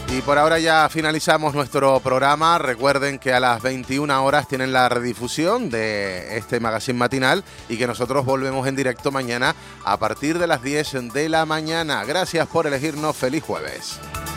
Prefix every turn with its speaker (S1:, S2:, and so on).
S1: Y por ahora ya finalizamos nuestro programa. Recuerden que a las 21 horas tienen la redifusión de este magazine matinal y que nosotros volvemos en directo mañana a partir de las 10 de la mañana. Gracias por elegirnos. Feliz jueves.